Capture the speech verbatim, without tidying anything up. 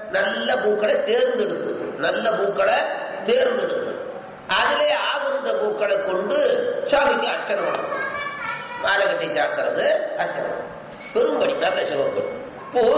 நல்ல பூக்களை தேர்ந்தெடுத்து நல்ல பூக்களை தேர்ந்தெடுத்து அதிலே ஆகின்ற பூக்களை கொண்டு சுவாமிக்கு அர்ச்சனை பண்ணணும். மாலை கட்டி சாத்துறது அர்ச்சனை பெரும்படி நல்ல சிவப்படி. இப்போ